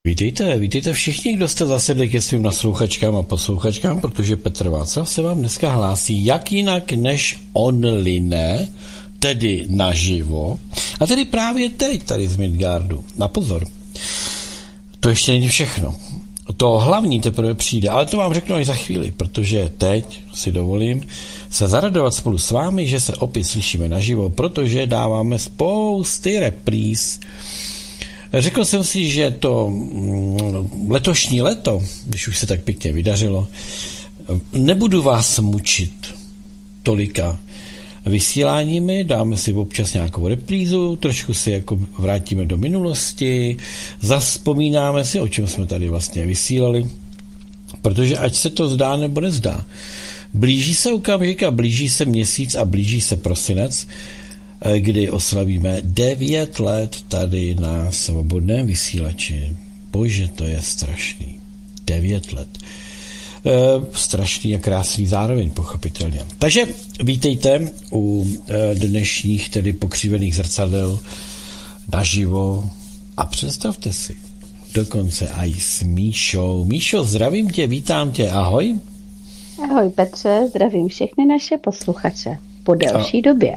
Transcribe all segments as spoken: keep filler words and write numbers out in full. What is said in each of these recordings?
Vítejte, vítejte všichni, kdo jste zasedli ke svým naslouchačkám a posluchačkám, protože Petr Václav se vám dneska hlásí jak jinak než online, tedy naživo, a tedy právě teď tady z Midgardu. Na pozor, to ještě není všechno. To hlavní teprve přijde, ale to vám řeknu až za chvíli, protože teď si dovolím se zaradovat spolu s vámi, že se opět slyšíme naživo, protože dáváme spousty repríz. Řekl jsem si, že to letošní leto, když už se tak pěkně vydařilo, nebudu vás mučit tolika vysíláními, dáme si občas nějakou reprízu, trošku si jako vrátíme do minulosti, zavzpomínáme si, o čem jsme tady vlastně vysílali, protože ať se to zdá nebo nezdá, blíží se okamžik a blíží se měsíc a blíží se prosinec, kdy oslavíme devět let tady na svobodném vysílači. Bože, to je strašný. Devět let. E, strašný a krásný zároveň, pochopitelně. Takže vítejte u e, dnešních tedy pokřivených zrcadel naživo a představte si, dokonce i s Míšou. Míšo, zdravím tě, vítám tě, ahoj. Ahoj Petře, zdravím všechny naše posluchače po delší a... době.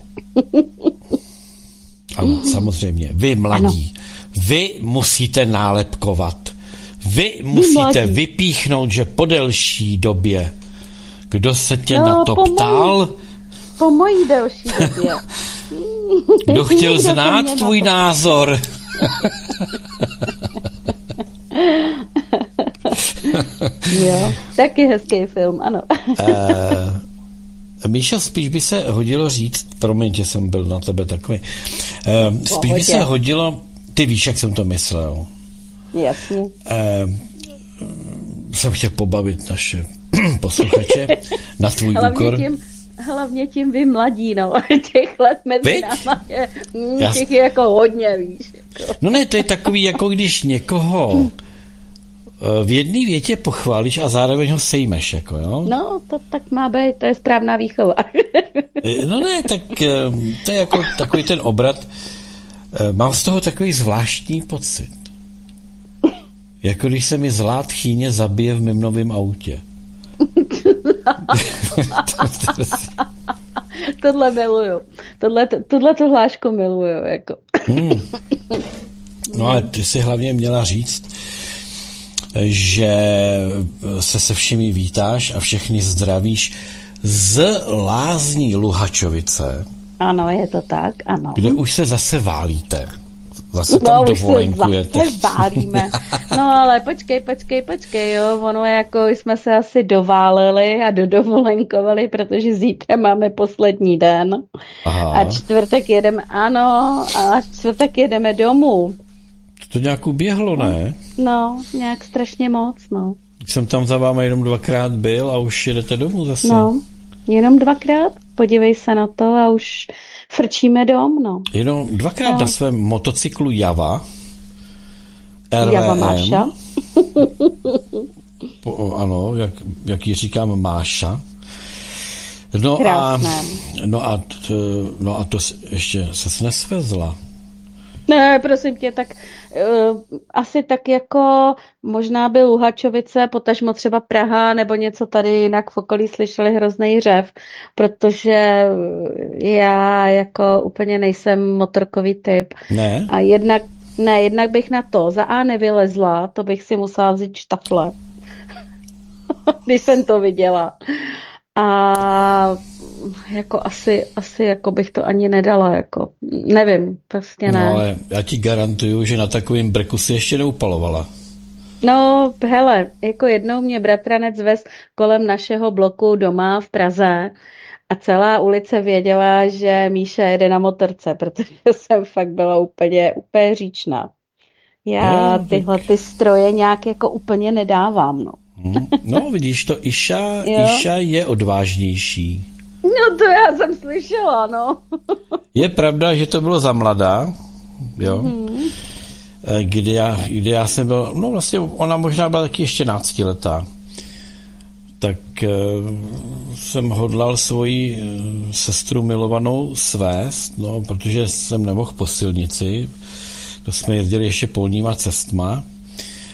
Ano, samozřejmě. Vy mladí, ano. Vy musíte nálepkovat. Vy musíte vy vypíchnout, že po delší době. Kdo se tě no, na to po ptal? Mojí, po mojí delší době. Kdo chtěl znát tvůj na názor? Jo, taky hezký film, ano. uh, Míšo, spíš by se hodilo říct, promiň, že jsem byl na tebe takový, uh, spíš Pohodě. by se hodilo, ty víš, jak jsem to myslel. Jasně. Uh, jsem chtěl pobavit naše posluchače na tvůj hlavně úkor. Tím, hlavně tím vy mladí, no, těch let mezi Víč? náma je, těch je jako hodně, víš. Jako. No ne, to je takový, jako když někoho v jedné větě pochválíš a zároveň ho sejmeš, jako jo? No, to tak má být, to je správná výchova. No ne, tak to je jako takový ten obrat. Mám z toho takový zvláštní pocit. Jako když se mi zlá tchýně zabije v mým novém autě. Tohle miluju. Tohle, tohle tu hlášku miluju, jako. Hmm. No ale ty si hlavně měla říct, že se se všemi vítáš a všechny zdravíš z Lázní Luhačovice. Ano, je to tak, ano. Kde už se zase válíte. Zase tam no, dovolenkujete. No, už se zase válíme. No, ale počkej, počkej, počkej, jo. Ono jako jsme se asi dováleli a dodovolenkovali, protože zítra máme poslední den. Aha. A čtvrtek jedeme, ano, a čtvrtek jedeme domů. To nějak uběhlo, ne? No, nějak strašně moc, no. Jsem tam za váma jenom dvakrát byl a už jedete domů zase. No, jenom dvakrát, podívej se na to a už frčíme dom, no. Jenom dvakrát no. Na svém motocyklu Java. R V M. Java Máša. Po, ano, jak, jak ji říkám, Máša. No Krásné. a, no a, t, no a to ještě ses nesvezla. Ne, prosím tě, tak uh, asi tak jako možná by Luhačovice, potažmo třeba Praha nebo něco tady jinak v okolí slyšeli hrozný řev, protože já jako úplně nejsem motorkový typ. Ne? A jednak, ne, jednak bych na to za A nevylezla, to bych si musela vzít štafle, když jsem to viděla. A jako asi, asi jako bych to ani nedala, jako nevím, prostě ne. No ale já ti garantuju, že na takovým brku si ještě neupalovala. No hele, jako jednou mě bratranec vez kolem našeho bloku doma v Praze a celá ulice věděla, že Míša jede na motorce, protože jsem fakt byla úplně, úplně říčná. Já no, tyhle ty stroje nějak jako úplně nedávám, no. No vidíš to, Iša, Iša je odvážnější. No to já jsem slyšela, no. Je pravda, že to bylo za mladá, jo, mm-hmm. kdy, já, kdy já jsem byl, no vlastně ona možná byla taky ještě náctiletá, tak uh, jsem hodlal svoji uh, sestru milovanou svést, no, protože jsem nemohl po silnici, to jsme jezdili ještě polníma cestma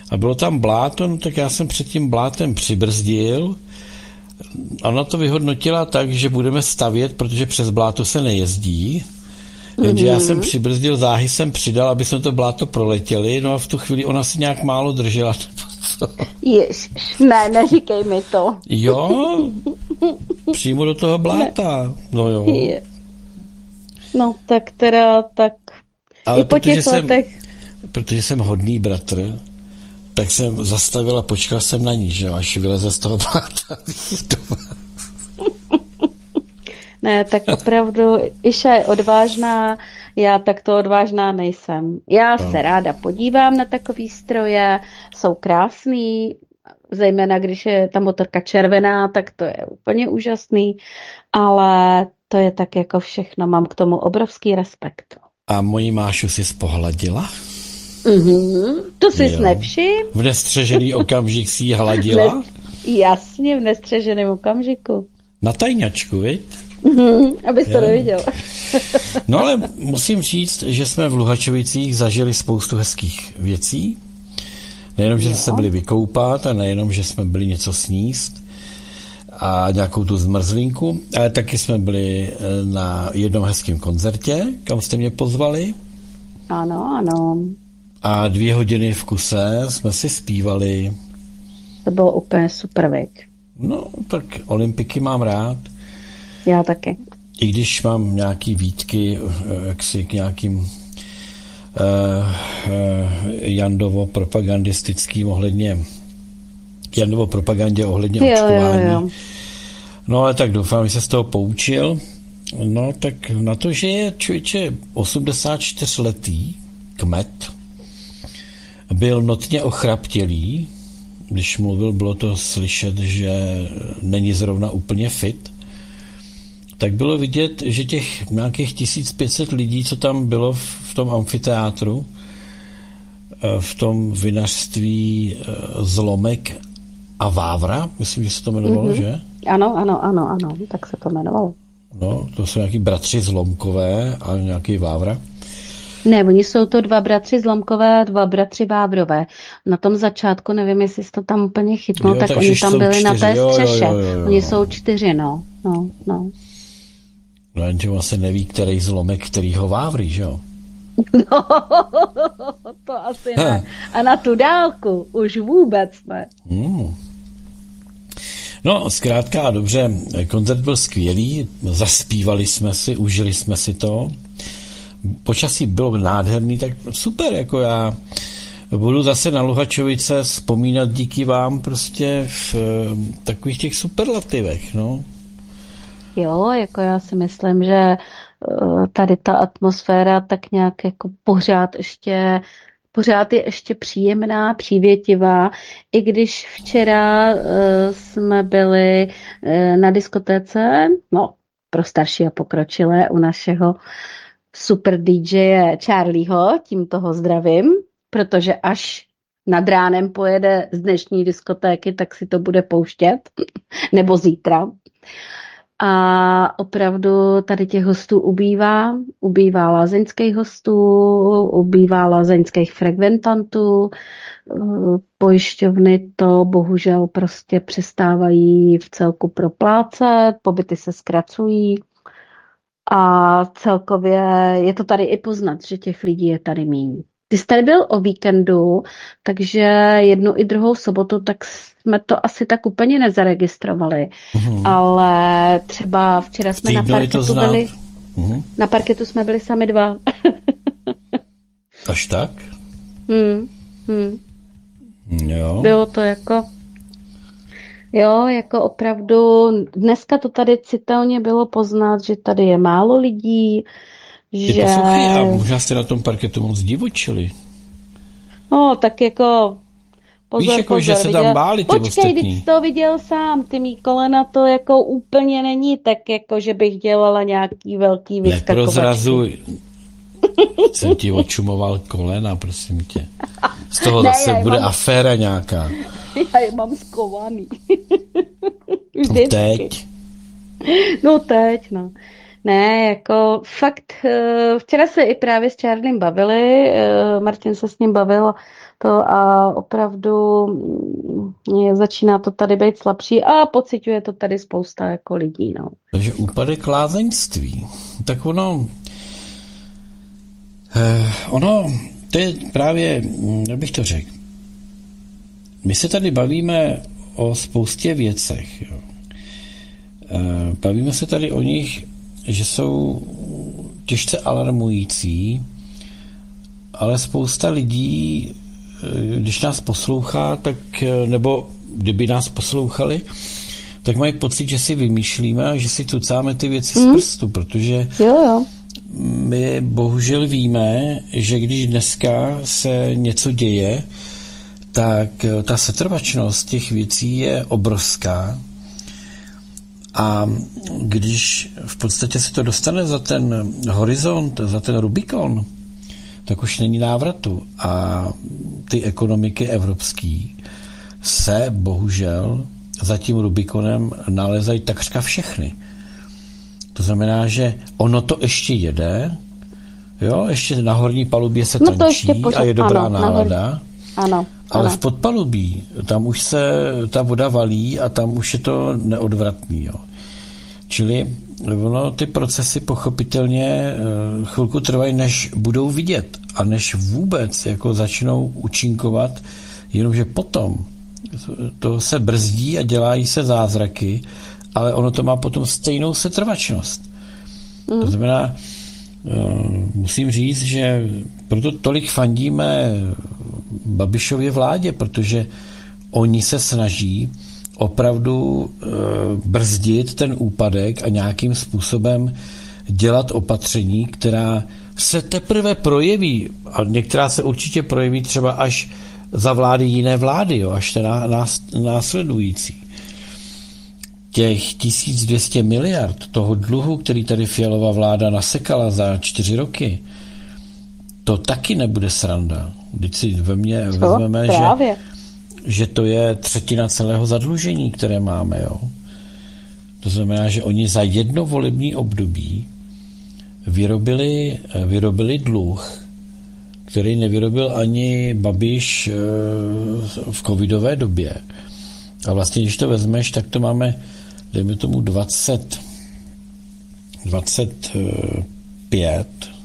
a bylo tam bláto, no tak já jsem před tím blátem přibrzdil. Ona to vyhodnotila tak, že budeme stavět, protože přes bláto se nejezdí. Jenže já jsem přibrzdil, záhy jsem přidal, aby jsme to bláto proletěli, no a v tu chvíli ona si nějak málo držela. Ježiš, ne, neříkej mi to. Jo, přímo do toho bláta. No jo. Je. No tak teda, tak Ale i po těch jsem, letech. protože jsem hodný bratr, tak jsem zastavil a počkal jsem na ní, že jo, až vyleze z toho bláta. Ne, tak opravdu Iša je odvážná, já takto odvážná nejsem. Já no. se ráda podívám na takový stroje, jsou krásný, zejména když je ta motorka červená, tak to je úplně úžasný, ale to je tak jako všechno, mám k tomu obrovský respekt. A moji Mášu si spohladila? Mhm, to jsi nevšiml? V nestřežený okamžik si ji hladila? Ne, jasně, v nestřeženém okamžiku. Na tajňačku, viď? Mhm, abys to neviděl. No ale musím říct, že jsme v Luhačovicích zažili spoustu hezkých věcí. Nejenom, že jsme se byli vykoupat a nejenom, že jsme byli něco sníst a nějakou tu zmrzlinku, ale taky jsme byli na jednom hezkém koncertě, kam jste mě pozvali. Ano, ano. A dvě hodiny v kuse jsme si zpívali. To bylo úplně super, viď? No, tak olympiky mám rád. Já taky. I když mám nějaký výtky jaksi k nějakým uh, uh, Jandovo-propagandistickým ohledně Jandovo-propagandě ohledně jo, očkování. Jo, jo. No ale tak doufám, že se z toho poučil. No tak na to, že je člověče osmdesátičtyřletý kmet, byl notně ochraptělý, když mluvil, bylo to slyšet, že není zrovna úplně fit, tak bylo vidět, že těch nějakých tisíc pět set lidí, co tam bylo v tom amfiteátru, v tom vinařství Zlomek a Vávra, myslím, že se to jmenovalo, mm-hmm. že? Ano, ano, ano, ano, tak se to jmenovalo. No, to jsou nějaký bratři Zlomkové a nějaký Vávra. Ne, oni jsou to dva bratři Zlomkové a dva bratři Vávrové. Na tom začátku, nevím, jestli jsi to tam úplně chytnul, jo, tak oni tam byli čtyři. Na té střeše. Jo, jo, jo, jo. Oni jsou čtyři, no. No, no. No, jenže on se neví, který Zlomek, kterýho Vávry, že jo? No, to asi ne. A na tu dálku už vůbec ne. Hmm. No, zkrátka a dobře, koncert byl skvělý, zaspívali jsme si, užili jsme si to. Počasí bylo nádherný, tak super, jako já budu zase na Luhačovice vzpomínat díky vám prostě v takových těch superlativech, no. Jo, jako já si myslím, že tady ta atmosféra tak nějak jako pořád ještě pořád je ještě příjemná, přívětivá, i když včera uh, jsme byli uh, na diskotéce, no, pro starší a pokročilé, u našeho super dý džeje Charlieho, tím toho zdravím, protože až nad ránem pojede z dnešní diskotéky, tak si to bude pouštět, nebo zítra. A opravdu tady těch hostů ubývá, ubývá lázeňských hostů, ubývá lázeňských frekventantů, pojišťovny to bohužel prostě přestávají v celku proplácet, pobyty se zkracují a celkově je to tady i poznat, že těch lidí je tady méně. Ty jsi tady byl o víkendu, takže jednu i druhou sobotu, tak jsme to asi tak úplně nezaregistrovali. Uhum. Ale třeba včera jsme na parketu byli, uhum. na parketu jsme byli sami dva. Až tak? Hmm, hmm. Jo. Bylo to jako, jo, jako opravdu, dneska to tady citelně bylo poznat, že tady je málo lidí, Je že... to suchý a možná jste na tom parketu moc divočili. No, tak jako... Pozor, Víš, jako, pozor, že se viděl... tam báli ty Počkej, ostatní. teď to viděl sám, ty mý kolena to jako úplně není tak, jako že bych dělala nějaký velký vyskakovačky. Neprozrazuj. Jsem ti odčumoval kolena, prosím tě. Z toho ne, zase bude mám... aféra nějaká. Já je mám skovaný. No teď. No teď, no. Ne, jako fakt, eh, včera se i právě s Charliem bavili, eh, Martin se s ním bavil to a opravdu mm, je- začíná to tady být slabší a pociťuje to tady spousta jako lidí, no. Takže úpadek lázeňství. Tak ono, eh, ono, to je právě, hm, jak bych to řekl, my se tady bavíme o spoustě věcech. Jo. Eh, bavíme se tady o nich, že jsou těžce alarmující, ale spousta lidí, eh, když nás poslouchá, tak, eh, nebo kdyby nás poslouchali, tak mají pocit, že si vymýšlíme a že si tucáme ty věci z prstu, protože Jo, jo. my bohužel víme, že když dneska se něco děje, tak eh, ta setrvačnost těch věcí je obrovská. A když v podstatě se to dostane za ten horizont, za ten Rubikon, tak už není návratu. A ty ekonomiky evropský se bohužel za tím Rubikonem nalezají takřka všechny. To znamená, že ono to ještě jede, jo, ještě na horní palubě se No to ještě tančí pořád, a je dobrá ano, nálada. Ano, Ale ano. v podpalubí, tam už se ta voda valí a tam už je to neodvratný. Jo. Čili ono, ty procesy pochopitelně eh, chvilku trvají, než budou vidět a než vůbec jako začnou účinkovat, jenomže potom to se brzdí a dělají se zázraky, ale ono to má potom stejnou setrvačnost. Mm. To znamená, musím říct, že proto tolik fandíme Babišově vládě, protože oni se snaží opravdu brzdit ten úpadek a nějakým způsobem dělat opatření, která se teprve projeví, a některá se určitě projeví třeba až za vlády jiné vlády, jo, až ta následující. Těch tisíc dvě stě miliard toho dluhu, který tady Fialová vláda nasekala za čtyři roky, to taky nebude sranda. Když si ve mně vezmeme, že, že to je třetina celého zadlužení, které máme. Jo. To znamená, že oni za jedno volební období vyrobili, vyrobili dluh, který nevyrobil ani Babiš v covidové době. A vlastně, když to vezmeš, tak to máme, dejme tomu dvacet, dvacet pět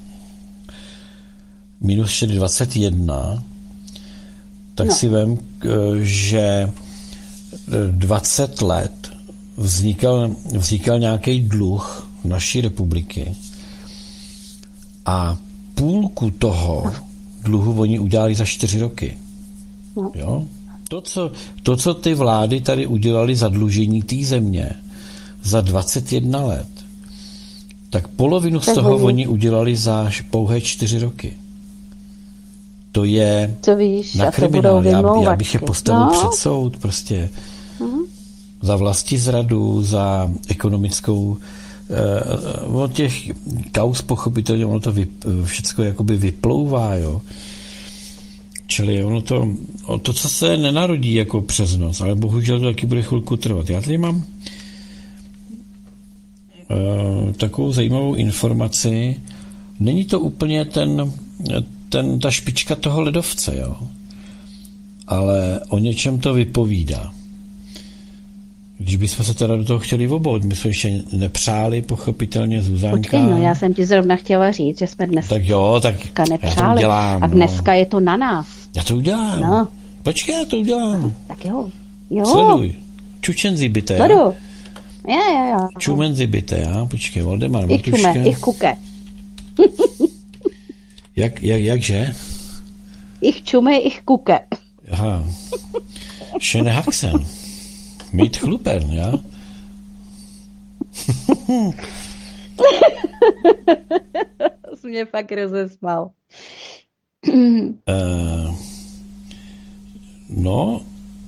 minus dvacet jedna, tak no. si vem, že dvacet let vznikal, vznikal nějaký dluh naší republiky a půlku toho dluhu oni udělali za čtyři roky. No. Jo? To co, to, co ty vlády tady udělali zadlužení té země za dvacet jedna let, tak polovinu z toho oni udělali za pouhé čtyři roky. To je to víš, na kriminál. Já, já bych je postavil no. před soud prostě. Uh-huh. Za vlastizradu, za ekonomickou eh, od těch kauz pochopitelně ono to vy, všecko jakoby vyplouvá, jo. Čili ono to, to, co se nenarodí jako přes noc, ale bohužel to taky bude chvilku trvat. Já tady mám uh, takovou zajímavou informaci. Není to úplně ten, ten, ta špička toho ledovce, jo? Ale o něčem to vypovídá. Když bychom se teda do toho chtěli obout, my jsme ještě nepřáli, pochopitelně Zuzánka. Počkej, no já jsem ti zrovna chtěla říct, že jsme dnes tak jo, tak nepřáli. Já to udělám, a dneska no. je to na nás. Já to udělám. No. Počkej, já to udělám. Tak jo. Jo. Sleduj. Čučen zibite. Sleduj. Jo, jo, jo. Čumen zibite, já. Počkej, Valdemar Ich Matuška. čume, ich kuke. jak, jak, jakže? Ich čume, ich kuke. Aha. Schöne Haxen. Mit Chlupern, ja? Jsi mě fakt rozesmál. uh, no,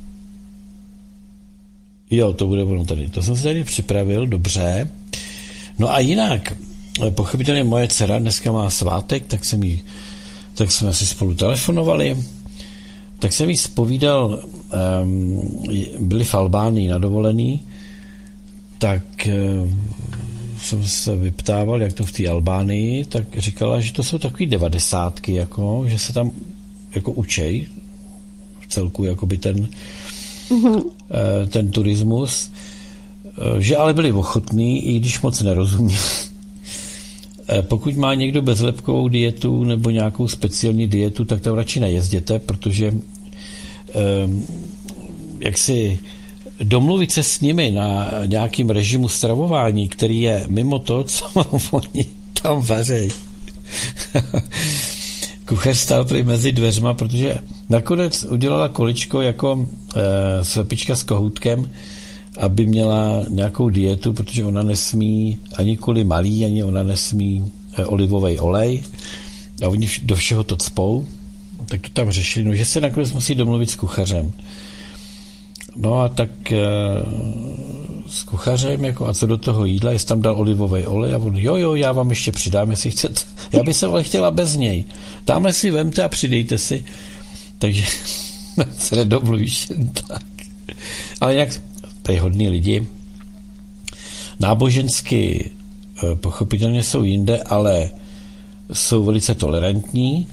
jo, to bude ono tady. To jsem se tady připravil, dobře. No a jinak, pochopitelně moje dcera dneska má svátek, tak jsem jí, tak jsme si spolu telefonovali. Tak jsem jí zpovídal, um, byli v Albánii na dovolený, tak um, jsem se vyptával, jak to v té Albánii, tak říkala, že to jsou takový devadesátky, jako, že se tam jako učej v celku jakoby ten, mm-hmm. ten turismus, že ale byli ochotní, i když moc nerozuměli. Pokud má někdo bezlepkovou dietu nebo nějakou speciální dietu, tak tam radši nejezděte, protože jak si domluvit se s nimi na nějakým režimu stravování, který je mimo to, co oni tam vařejí. Kuchař stál prý mezi dveřma, protože nakonec udělala količko jako e, slepička s kohoutkem, aby měla nějakou dietu, protože ona nesmí ani kvůli malý, ani ona nesmí e, olivový olej a oni do všeho to cpou, tak to tam řešili, no, že se nakonec musí domluvit s kuchařem. No a tak e, s kuchařem, jako a co do toho jídla, jestli tam dal olivový olej a on, jo, jo, já vám ještě přidám, jestli chcete. Já bych se ale chtěla bez něj. Tamhle si vemte a přidejte si. Takže se nedomluvíš jen tak. Ale jak tady hodní lidi, nábožensky e, pochopitelně jsou jinde, ale jsou velice tolerantní,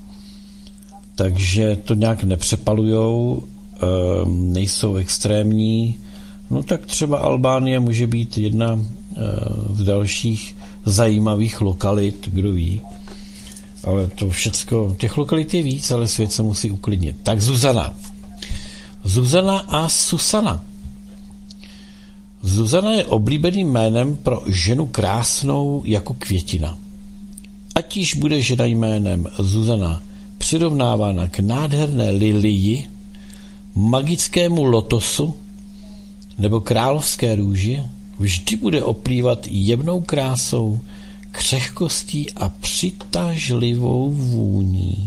takže to nějak nepřepalujou, nejsou extrémní, no tak třeba Albánie může být jedna z dalších zajímavých lokalit, kdo ví. Ale to všecko, těch lokalit je víc, ale svět se musí uklidnit. Tak Zuzana. Zuzana a Susana. Zuzana je oblíbeným jménem pro ženu krásnou jako květina. Ať již bude žena jménem Zuzana přirovnávána k nádherné lilii, magickému lotosu nebo královské růži, vždy bude oplývat jemnou krásou, křehkostí a přitažlivou vůní.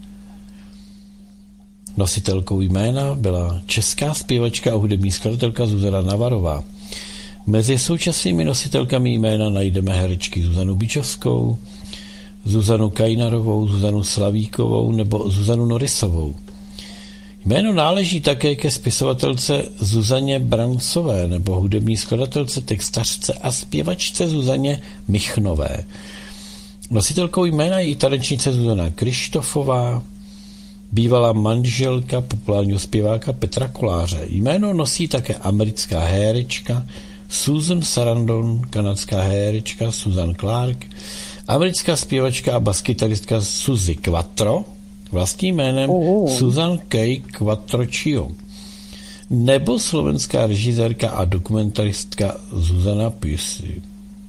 Nositelkou jména byla česká zpěvačka a hudební skladatelka Zuzana Navarová. Mezi současnými nositelkami jména najdeme herečky Zuzanu Bičovskou, Zuzanu Kajnarovou, Zuzanu Slavíkovou nebo Zuzanu Norisovou. Jméno náleží také ke spisovatelce Zuzaně Brancové nebo hudební skladatelce, textařce a zpěvačce Zuzaně Michnové. Nositelkou jména je i tanečnice Zuzana Krištofová, bývalá manželka populárního zpěváka Petra Koláře. Jméno nosí také americká herečka Susan Sarandon, kanadská herečka Susan Clark, americká zpěvačka a baskytaristka Suzy Quattro, vlastním jménem uh. Susan K. Quattrocio, nebo slovenská režisérka a dokumentaristka Zuzana Pusy.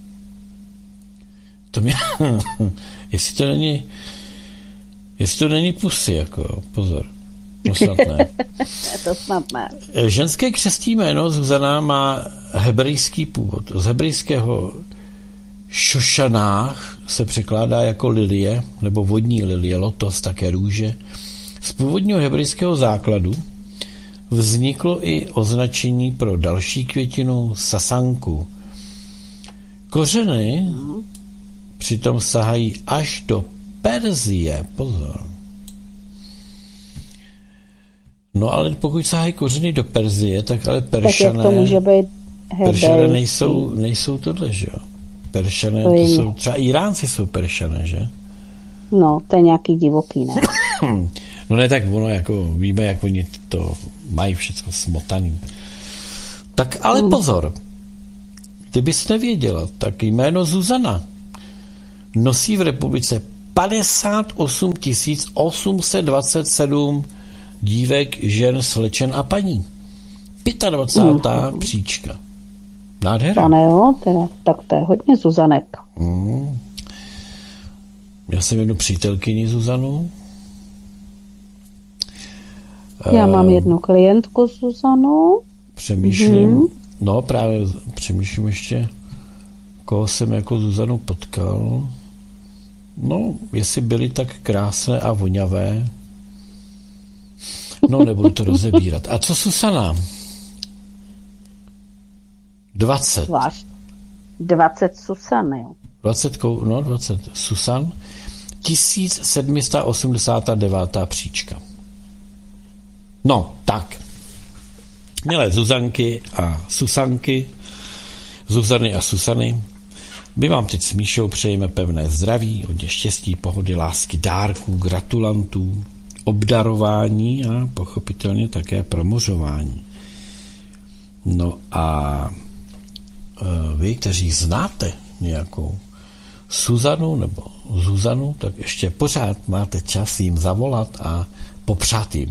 To mě... jestli to není... Jestli to není Pusy, jako, pozor. No snad ne. To snad ne. Ženské křestní jméno Zuzana má hebrejský původ. Z hebrejského Šošanách se překládá jako lilie, nebo vodní lilie, lotos, také růže. Z původního hebrejského základu vzniklo i označení pro další květinu sasanku. Kořeny přitom sahají až do Perzie, pozor. No ale pokud sahají kořeny do Perzie, tak ale Peršané, tak jak to může být Peršané nejsou, nejsou tohle, že jo? Peršané, to, to jsou, třeba Iránci jsou Peršané, že? No, to je nějaký divoký, ne? No ne, tak ono, jako víme, jak oni to mají všechno smotaný. Tak ale hmm. pozor, ty bys nevěděla, tak jméno Zuzana nosí v republice padesát osm tisíc osm set dvacet sedm dívek, žen, slečen a paní. dvacátá pátá příčka. Nádhera. Pane jo, teda, tak to je hodně Zuzanek. Mm. Já jsem jednu přítelkyni Zuzanu. Já uh, mám jednu klientku Zuzanu. Přemýšlím, mm-hmm. no právě přemýšlím ještě, koho jsem jako Zuzanu potkal. No, jestli byly tak krásné a voňavé. No, nebudu to rozebírat. A co Susana? dvacet. Zvlášť. dvacet Susany. dvacet, no dvacet Susan. tisíc sedm set osmdesát devět příčka. No, tak. Milé Zuzanky a Susanky, Zuzany a Susany, My vám teď s Míšou přejeme pevné zdraví, hodně štěstí, pohody, lásky, dárků, gratulantů, obdarování a pochopitelně také promořování. No a vy, kteří znáte nějakou Suzanu nebo Zuzanu, tak ještě pořád máte čas jim zavolat a popřát jim.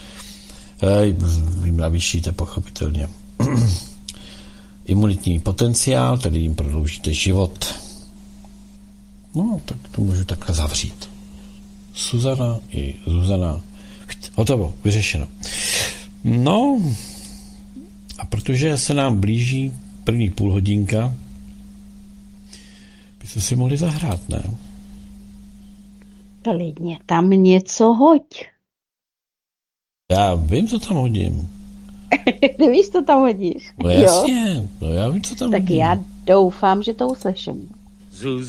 Vy navýšíte pochopitelně imunitní potenciál, tedy jim prodloužíte život. No, tak to můžu takhle zavřít. Suzana i Zuzana. Hotovo, vyřešeno. No, a protože se nám blíží první půl hodinka, byste si mohli zahrát, ne? Klidně tam něco hoď. Já vím, co tam hodím. Ty víš, co tam hodíš? No jasně, no já vím, co tam Tak hodím. já doufám, že to uslyším.